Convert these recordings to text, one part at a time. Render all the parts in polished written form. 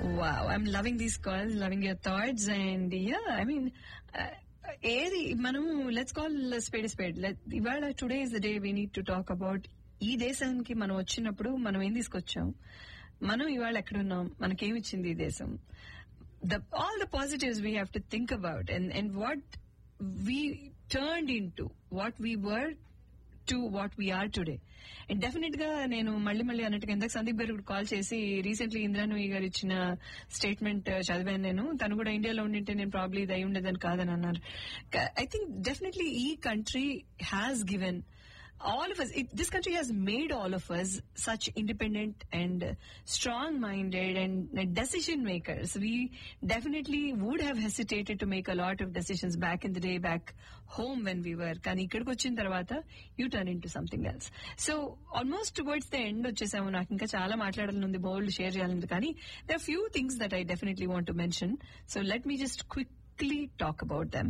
Wow, I'm loving these calls, loving your thoughts, and yeah, I mean, ఏది మనము let's call spade spade. ఇవాళ today is the day we need to talk about ఈ దేశానికి మనం వచ్చినప్పుడు మనం ఏం తీసుకొచ్చాం, మనం ఇవాళ ఎక్కడున్నాం, మనకేమిచ్చింది ఈ దేశం, all the positives we have to think about, and what we turned into, what we were to what we are today. And definite గా నేను మళ్ళీ అన్నట్టుగా ఇందాక సందీప్ గారు కాల్ చేసి రీసెంట్లీ ఇంద్రానుయి గారు ఇచ్చిన స్టేట్మెంట్ చదివాను నేను. తను కూడా ఇండియాలో ఉండింటే నేను ప్రాబ్లీ ఇది అయి ఉండేదని కాదని అన్నారు. ఐ థింక్ డెఫినెట్లీ ఈ country has given all of us, this country has made all of us such independent and strong-minded and decision makers. We definitely would have hesitated to make a lot of decisions back in the day, back home when we were. Kani ikkadiki vachin tarvata you turn into something else. So almost towards the end vachesamu. Naaku inka chaala maatladalani undi, bold share cheyalundi, kani there are few things that I definitely want to mention. So let me just quickly talk about them.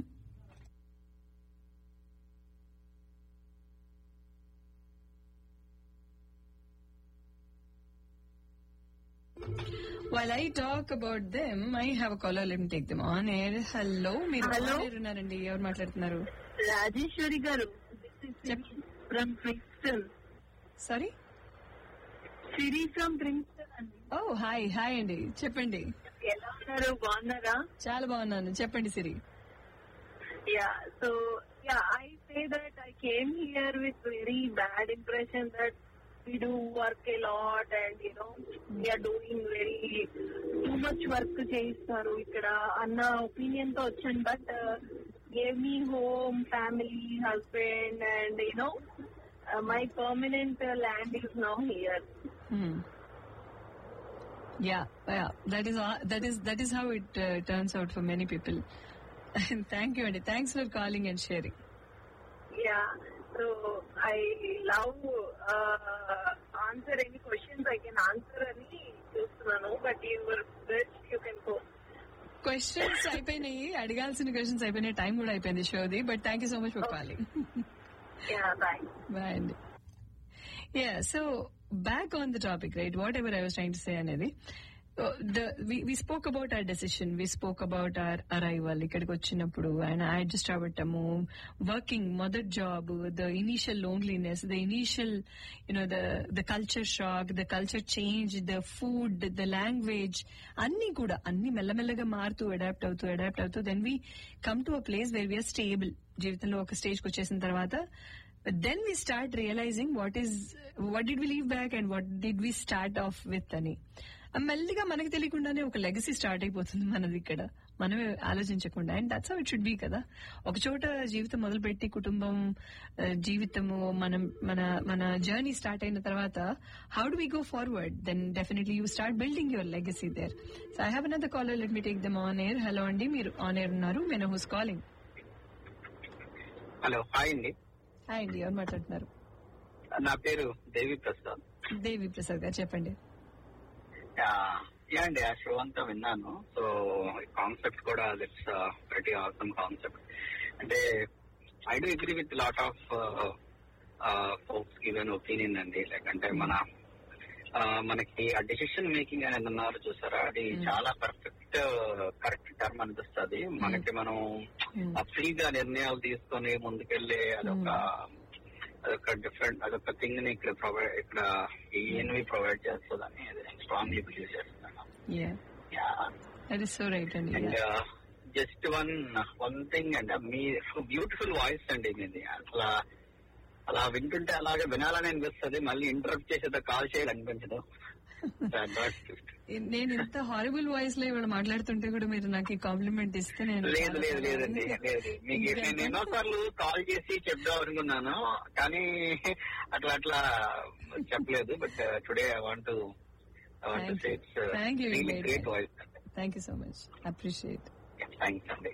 While I talk about them, I have a caller. Let me take them on air. Hello, మీరు ఉన్నారండి. ఎవరు మాట్లాడుతున్నారు? రాజేశ్వరి గారు from Princeton. Sorry, Siri from Princeton అండి. ఓ hi అండి, చెప్పండి. ఎలా ఉన్నారు? బాగున్నారా? చాలా బాగున్నాను, చెప్పండి సిరి. I say that I came here with very bad impression that we do work a lot and we are doing very too much work చేయిస్తారు ఇక్కడ అన్న ఒపీనియన్ తో వచ్చాను. But gave me home, family, husband, and my permanent land is now here. Yeah, that is how it turns out for many people. Thank you, Andy. Thanks for calling and sharing. Yeah. So I love answer any questions I can answer అని చూస్తున్నాను. But your best you can go. Questions అయిపోయినాయి, అడగాల్సిన questions అయిపోయినాయి, time కూడా అయిపోయింది షోది. But thank you so much for calling. Bye అండి. Yeah, so back on the topic, right? Whatever I was trying to say అనేది, we spoke about our decision, we spoke about our arrival ఇక్కడికి వచ్చినప్పుడు, and I just అవటము, working, మొదటి job, the initial loneliness, the initial the culture shock, the culture change, the food, the language, అన్ని మెల్లమెల్లగా మారుతూ adapt అవుతూ then we come to a place where we are stable. జీవితంలో ఒక స్టేజ్కి వచ్చేసిన తర్వాత then we start realizing what did we leave back and what did we start off with అని. మెల్లిగా మనకి తెలియకుండానే ఒక లెగసీ స్టార్ట్ అయిపోతుంది మనది ఇక్కడ, మనమే ఆలోచించకుండా. And that's how it should be కదా. ఒక చోట జీవితం మొదలుపెట్టి కుటుంబం, జీవితము, మన జర్నీ స్టార్ట్ అయిన తర్వాత how do we go forward? Then definitely you start building your legacy there. So I have another caller, let me take them on air. Hello అండి, మీరు ఆన్ ఎయిర్ ఉన్నారు. మేనో హూస్ కాలింగ్. హలో, హాయ్ అండి. Hi అండి, ఎవరు మాట్లాడుతున్నారు? నా పేరు దేవి ప్రసాద్. దేవి ప్రసాద్ గారు, చెప్పండి. అండి, ఆ షో అంతా విన్నాను. సో కాన్సెప్ట్ కూడా దట్స్ వెరీ ఆసమ్ కాన్సెప్ట్. అంటే I do agree with lot of folks given opinion అండి. లైక్ అంటే మనకి ఆ డెసిషన్ మేకింగ్ అనేది అన్నారు చూసారా, అది చాలా కరెక్ట్ టర్మ్ అనిపిస్తుంది మనకి. మనం ఫ్రీగా నిర్ణయాలు తీసుకొని ముందుకెళ్ళి అదొక డిఫరెంట్, అదొక థింగ్ ని ఇక్కడ ఈఎన్వి ప్రొవైడ్ చేస్తుందని స్ట్రాంగ్లీ బిలీవ్ చేస్తున్నాను. అండ్ జస్ట్ వన్ థింగ్ అండి, మీ బ్యూటిఫుల్ వాయిస్ అండి మీది. అలా వింటుంటే అలాగే వినాలని అనిపిస్తుంది, మళ్ళీ ఇంటరప్ట్ చేసేది కాల్ చేయాలి అనిపించదు. నేను ఇంత హారబుల్ వాయిస్ లో ఇవాళ మాట్లాడుతుంటే కూడా మీరు నాకు కాంప్లిమెంట్ ఇస్తే నేను లేదండి మీకు నేను ఎన్నోసార్లు కాల్ చేసి చెప్దాం అనుకున్నాను, కానీ అట్లా చెప్పలేదు. But today I want to say it's really great voice. Thank you so much, appreciate. Thanks అండి.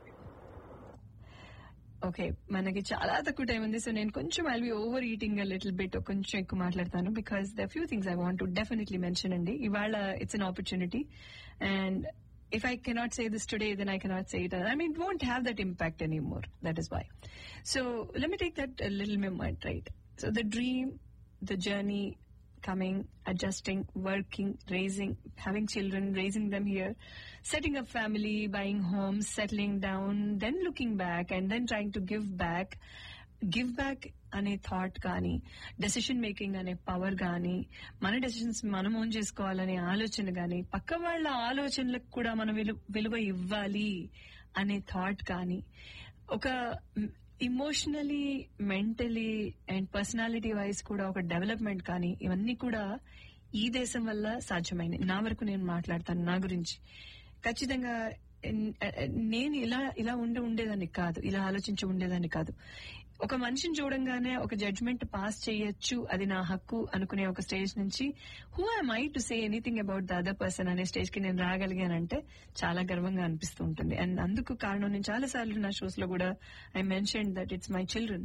ఓకే, మనకి చాలా తక్కువ టైం ఉంది. సో నేను కొంచెం I'll be over eating little bit, కొంచెం ఎక్కువ మాట్లాడతాను. Because the few things I want to definitely mention అండి. ఇవాళ it's an opportunity, and if I cannot say this today, then I cannot say it. I mean, it won't have that impact anymore. That is why. So let me take that a little moment, right? So the dream, the journey coming, adjusting, working, raising, having children, raising them here, setting up family, buying homes, settling down, then looking back and then trying to give back అనే thought కానీ, decision making అనే power కానీ, మన decisions మనం own చేసుకోవాలనే ఆలోచన కానీ, పక్క వాళ్ళ ఆలోచనలకు కూడా మనం విలువ ఇవ్వాలి అనే థాట్ కానీ, ఒక emotionally, mentally and personality wise కూడా ఒక డెవలప్మెంట్ కానీ, ఇవన్నీ కూడా ఈ దేశం వల్ల సాధ్యమైనవి. నా వరకు నేను మాట్లాడతాను నా గురించి. ఖచ్చితంగా నేను ఇలా ఉండేదాన్ని కాదు, ఇలా ఆలోచించి ఉండేదాన్ని కాదు. ఒక మనిషిని చూడంగానే ఒక జడ్జ్మెంట్ పాస్ చేయొచ్చు, అది నా హక్కు అనుకునే ఒక స్టేజ్ నుంచి who I'm I to say anything about the other person అనే స్టేజ్ కి నేను రాగలిగానంటే చాలా గర్వంగా అనిపిస్తూ ఉంటుంది. అండ్ అందుకు కారణం, నేను చాలా సార్లు నా షోస్ లో కూడా I mention that it's my children.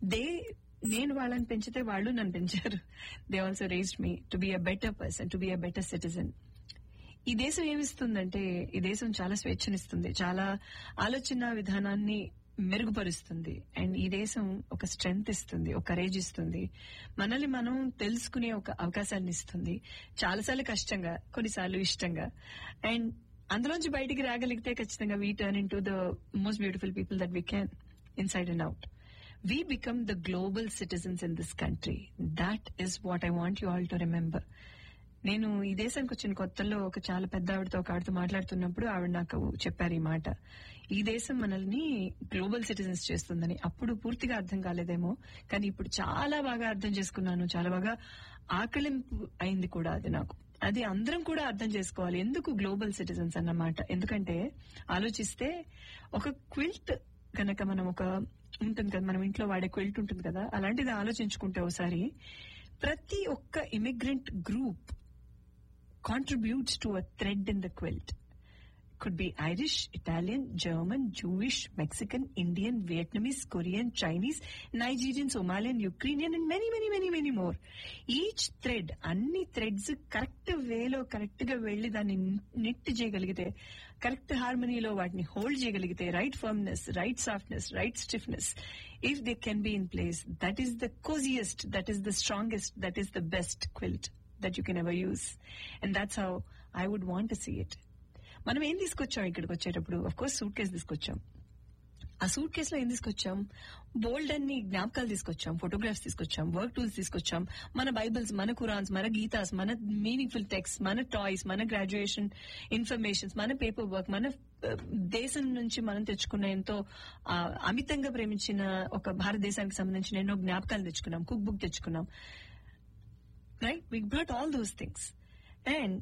నేను వాళ్ళని పెంచితే వాళ్ళు నన్ను పెంచారు. They also raised me to be a better person, to be a better citizen. ఈ దేశం ఏమిస్తుందంటే, ఈ దేశం చాలా స్వేచ్ఛనిస్తుంది, చాలా ఆలోచన విధానాన్ని మెరుగుపరుస్తుంది. అండ్ ఈ దేశం ఒక స్ట్రెంగ్త్ ఇస్తుంది, ఒక కరేజ్ ఇస్తుంది, మనల్ని మనం తెలుసుకునే ఒక అవకాశాన్ని ఇస్తుంది. చాలాసార్లు కష్టంగా, కొన్నిసార్లు ఇష్టంగా. అండ్ అందులోంచి బయటికి రాగలిగితే ఖచ్చితంగా we turn in to the most beautiful people that we can, inside and out. We become the global citizens in this country. That is what I want you all to remember. నేను ఈ దేశానికి వచ్చిన కొత్తల్లో ఒక చాలా పెద్ద ఆవిడతో మాట్లాడుతున్నప్పుడు ఆవిడ నాకు చెప్పారు ఈ మాట, ఈ దేశం మనల్ని గ్లోబల్ సిటిజన్స్ చేస్తుందని. అప్పుడు పూర్తిగా అర్థం కాలేదేమో, కానీ ఇప్పుడు చాలా బాగా అర్థం చేసుకున్నాను, చాలా బాగా ఆకలింపు అయింది కూడా అది నాకు. అది అందరం కూడా అర్థం చేసుకోవాలి ఎందుకు గ్లోబల్ సిటిజన్స్ అన్నమాట. ఎందుకంటే ఆలోచిస్తే, ఒక క్విల్ట్ కనుక మనం ఉంటుంది కదా, మనం ఇంట్లో వాడే క్విల్ట్ ఉంటుంది కదా, అలాంటిది ఆలోచించుకుంటే ఒకసారి ప్రతి ఒక్క immigrant group contributes to a thread in the quilt. Could be Irish, Italian, German, Jewish, Mexican, Indian, Vietnamese, Korean, Chinese, Nigerian, Somalian, Ukrainian and many more. Each thread, అన్ని థ్రెడ్స్ కరెక్ట్ వేలో correct గా వెళ్లి దాన్ని neat చేయగలిగితే, correct హార్మనీలో వాటిని hold చేయగలిగితే, right firmness, right softness, right stiffness, if they can be in place, that is the కోజియెస్ట్, that is the strongest, that is the best quilt that you can ever use. And that's how I would want to see it. మనం ఏం తీసుకొచ్చాం ఇక్కడికి వచ్చేటప్పుడు? Of course suit case తీసుకొచ్చాం. ఆ suit కేసులో ఏం తీసుకొచ్చాం? బోల్డ్ అన్ని జ్ఞాపకాలు తీసుకొచ్చాం, ఫోటోగ్రాఫ్స్ తీసుకొచ్చాం, వర్క్ టూల్స్ తీసుకొచ్చాం, మన బైబిల్స్, మన ఖురాన్స్, మన గీతాస్, మన మీనింగ్ఫుల్ టెక్స్ట్, మన టాయ్స్, మన గ్రాడ్యుయేషన్ ఇన్ఫర్మేషన్స్, మన పేపర్ వర్క్, మన దేశం నుంచి మనం తెచ్చుకున్న ఎంతో అమితంగా ప్రేమించిన ఒక భారతదేశానికి సంబంధించిన ఎన్నో జ్ఞాపకాలు తెచ్చుకున్నాం, కుక్ బుక్ తెచ్చుకున్నాం. Right? We brought all those things. And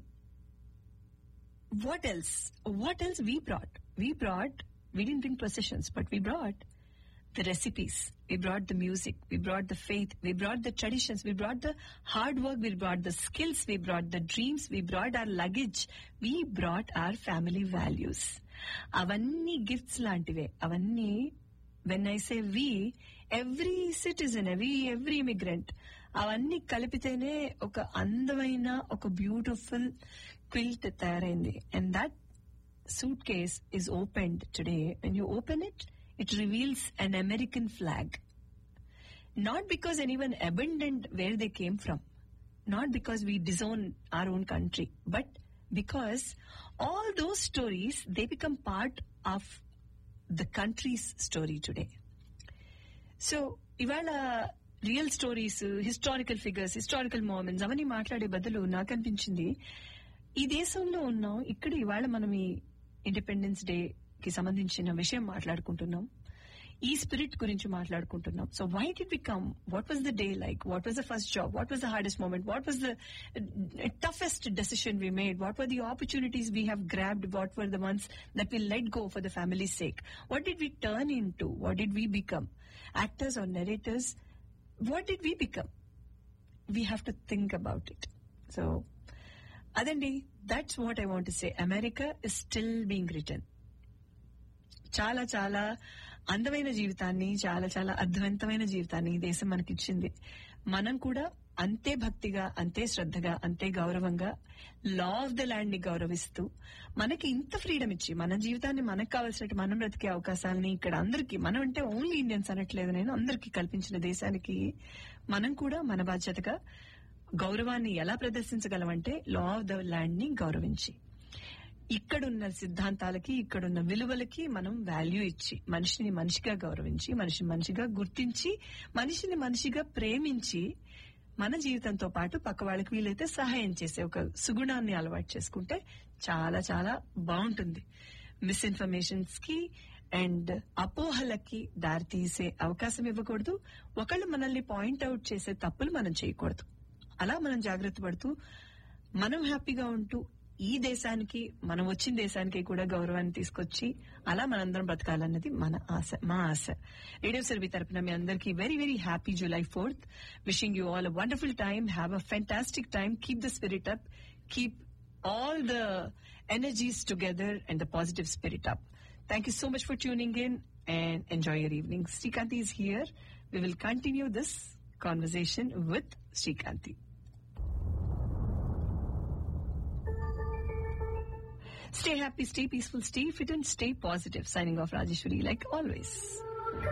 what else? What else we brought? We didn't bring processions, but we brought the recipes. We brought the music. We brought the faith. We brought the traditions. We brought the hard work. We brought the skills. We brought the dreams. We brought our luggage. We brought our family values. Avanni gifts lantive. Avanni, when I say we, every citizen, every immigrant, అవన్నీ కలిపితేనే ఒక అందమైన, ఒక beautiful quilt తయారైంది. And that suit case is opened today. When you open it, it reveals an American flag. Not because anyone abundant where they came from, not because we disown our own country, but because all those stories they become part of the countries story today. So ఇవాళ real stories, historical figures, historical moments అవన్నీ మాట్లాడే బదులు నాకు అనిపించింది, ఈ దేశంలో ఉన్నాం, ఇక్కడ ఇవాళ మనం ఈ ఇండిపెండెన్స్ డే కి సంబంధించిన విషయం మాట్లాడుకుంటున్నాం, ఈ స్పిరిట్ గురించి మాట్లాడుకుంటున్నాం. So why did we come? What was the day like? What was the first job? What was the hardest moment? What was the toughest decision we made? What were the opportunities we have grabbed? What were the ones that we let go for the family's sake? What did we turn into? What did we become? Actors or narrators? What did we become? We have to think about it. So, adandi, that's what I want to say. America is still being written. చాలా చాలా అందమైన జీవితాన్ని, చాలా చాలా అద్భుతమైన జీవితాన్ని ఈ దేశం మనకిచ్చింది. మనం కూడా అంతే భక్తిగా, అంతే శ్రద్ధగా, అంతే గౌరవంగా లా ఆఫ్ ద ల్యాండ్ ని గౌరవిస్తూ, మనకి ఇంత ఫ్రీడమ్ ఇచ్చి, మన జీవితాన్ని మనకు కావాల్సినట్టు మనం బ్రతికే అవకాశాలని ఇక్కడ అందరికీ, మనం అంటే ఓన్లీ ఇండియన్స్ అనట్లేదు నేను, అందరికీ కల్పించిన దేశానికి మనం కూడా మన బాధ్యతగా గౌరవాన్ని ఎలా ప్రదర్శించగలమంటే లా ఆఫ్ ద ల్యాండ్ ని గౌరవించి, ఇక్కడున్న సిద్ధాంతాలకి, ఇక్కడున్న విలువలకి మనం వాల్యూ ఇచ్చి, మనిషిని మనిషిగా గౌరవించి, మనిషిని మనిషిగా గుర్తించి, మనిషిని మనిషిగా ప్రేమించి, మన జీవితంతో పాటు పక్క వాళ్ళకి వీలైతే సహాయం చేసే ఒక సుగుణాన్ని అలవాటు చేసుకుంటే చాలా చాలా బాగుంటుంది. మిస్ఇన్ఫర్మేషన్స్ కి అండ్ అపోహలకి దారితీసే అవకాశం ఇవ్వకూడదు. ఒకళ్ళు మనల్ని పాయింట్అవుట్ చేసే తప్పులు మనం చేయకూడదు. అలా మనం జాగ్రత్త పడుతూ మనం హ్యాపీగా ఉంటూ ఈ దేశానికి, మనం వచ్చిన దేశానికి కూడా గౌరవాన్ని తీసుకొచ్చి అలా మనందరం బ్రతకాలన్నది మన ఆశ, మా ఆశ. రేడియో సర్వీ తరపున మీ అందరికీ very very happy July 4th. Wishing you all a wonderful time. Have a fantastic time. Keep the spirit up. Keep all the energies together and the positive spirit up. Thank you so much for tuning in and enjoy your evening. Srikanti is here. We will continue this conversation with Srikanti. Stay happy, stay peaceful, stay fit and stay positive. Signing off, Rajeshwari, like always.